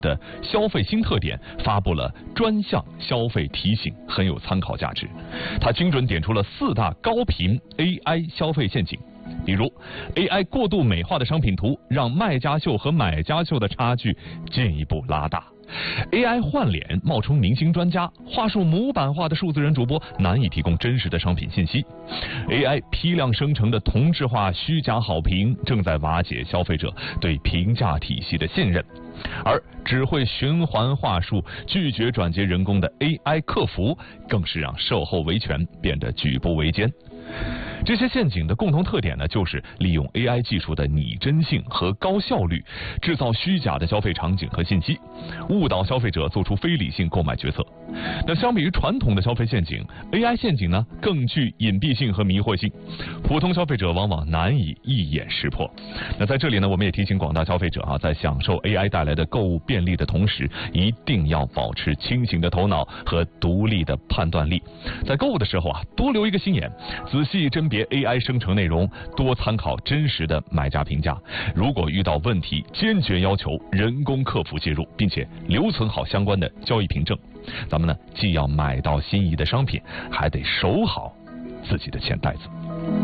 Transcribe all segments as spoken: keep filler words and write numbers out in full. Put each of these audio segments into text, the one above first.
的消费新特点发布了专项消费提醒，很有参考价值。它精准点出了四大高频 A I 消费陷阱。比如 A I 过度美化的商品图，让卖家秀和买家秀的差距进一步拉大。A I 换脸冒充明星专家，话术模板化的数字人主播难以提供真实的商品信息。A I 批量生成的同质化虚假好评正在瓦解消费者对评价体系的信任，而只会循环话术、拒绝转接人工的 A I 客服，更是让售后维权变得举步维艰。这些陷阱的共同特点呢，就是利用 A I 技术的拟真性和高效率，制造虚假的消费场景和信息，误导消费者做出非理性购买决策。那相比于传统的消费陷阱 ，A I 陷阱呢更具隐蔽性和迷惑性，普通消费者往往难以一眼识破。那在这里呢，我们也提醒广大消费者啊，在享受 A I 带来的购物便利的同时，一定要保持清醒的头脑和独立的判断力。在购物的时候啊，多留一个心眼，仔细甄别 A I 生成内容，多参考真实的买家评价。如果遇到问题，坚决要求人工客服介入，并且留存好相关的交易凭证。咱们呢，既要买到心仪的商品，还得守好自己的钱袋子。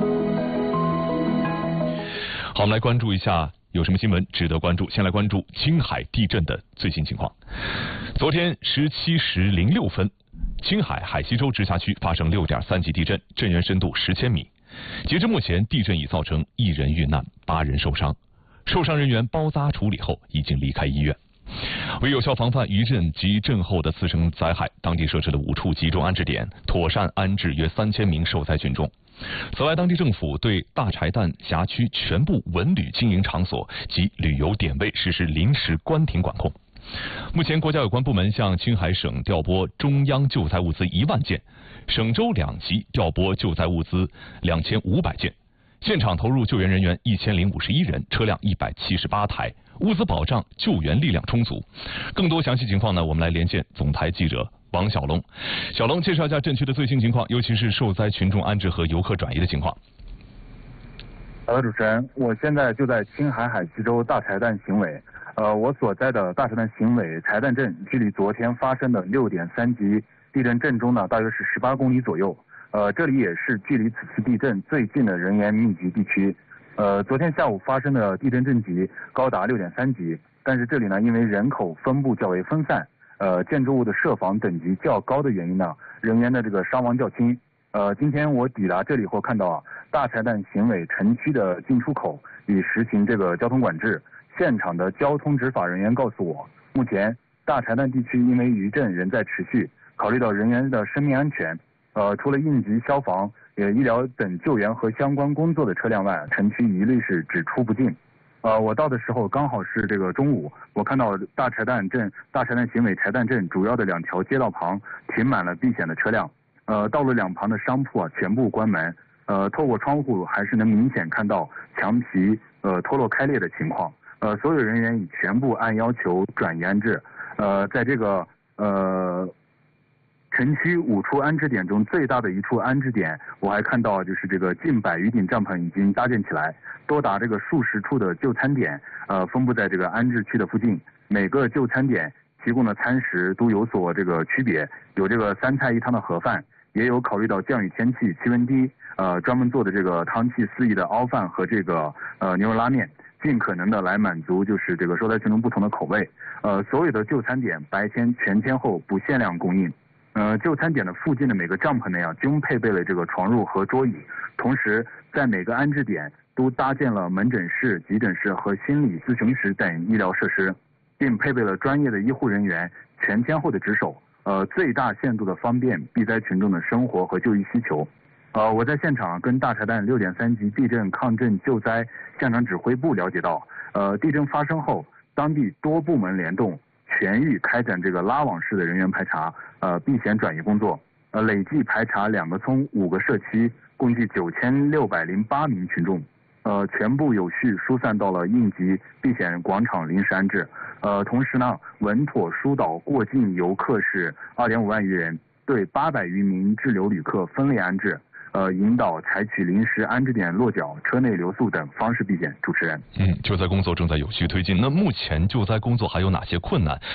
好，我们来关注一下有什么新闻值得关注。先来关注青海地震的最新情况。昨天十七时零六分，青海海西州直辖区发生六点三级地震，震源深度十千米。截至目前，地震已造成一人遇难，八人受伤，受伤人员包扎处理后已经离开医院。为有效防范余震及震后的次生灾害，当地设置了五处集中安置点，妥善安置约三千名受灾群众。此外，当地政府对大柴旦辖区全部文旅经营场所及旅游点位实施临时关停管控。目前，国家有关部门向青海省调拨中央救灾物资一万件，省州两级调拨救灾物资两千五百件，现场投入救援人员一千零五十一人，车辆一百七十八台，物资保障、救援力量充足。更多详细情况呢，我们来连线总台记者王小龙。小龙，介绍一下震区的最新情况，尤其是受灾群众安置和游客转移的情况。 好的，主持人，我现在就在青海海西州大柴旦行委。呃，我所在的大柴旦行委柴旦镇，距离昨天发生的六点三级地震震中呢，大约是十八公里左右。呃，这里也是距离此次地震最近的人员密集地区。呃，昨天下午发生的地震震级高达六点三级，但是这里呢，因为人口分布较为分散，呃，建筑物的设防等级较高的原因呢，人员的这个伤亡较轻。呃，今天我抵达这里后看到啊，大柴旦行委城区的进出口已实行这个交通管制。现场的交通执法人员告诉我，目前大柴旦地区因为余震仍在持续，考虑到人员的生命安全，呃，除了应急消防、呃医疗等救援和相关工作的车辆外，城区一律是只出不进。呃，我到的时候刚好是这个中午，我看到大柴旦镇大柴旦行委柴旦镇主要的两条街道旁停满了避险的车辆，呃，道路两旁的商铺啊全部关门，呃，透过窗户还是能明显看到墙皮呃脱落开裂的情况。呃，所有人员已全部按要求转移安置。呃，在这个呃城区五处安置点中，最大的一处安置点，我还看到就是这个近百余顶帐篷已经搭建起来，多达这个数十处的就餐点，呃，分布在这个安置区的附近。每个就餐点提供的餐食都有所这个区别，有这个三菜一汤的盒饭，也有考虑到降雨天气、气温低，呃，专门做的这个汤气四溢的熬饭和这个呃牛肉拉面。尽可能的来满足就是这个受灾群众不同的口味，呃，所有的就餐点白天全天候不限量供应，呃，就餐点的附近的每个帐篷内啊，均配备了这个床褥和桌椅，同时在每个安置点都搭建了门诊室、急诊室和心理咨询室等医疗设施，并配备了专业的医护人员全天候的值守，呃，最大限度的方便避灾群众的生活和就医需求。呃，我在现场跟大柴旦六点三级地震抗震救灾现场指挥部了解到，呃，地震发生后，当地多部门联动，全域开展这个拉网式的人员排查，呃，避险转移工作，呃，累计排查两个村五个社区，共计九千六百零八名群众，呃，全部有序疏散到了应急避险广场临时安置，呃，同时呢，稳妥疏导过境游客是二点五万余人，对八百余名滞留旅客分类安置。呃，引导采取临时安置点落脚、车内留宿等方式避险。主持人， 嗯，救灾工作正在有序推进。那目前救灾工作还有哪些困难？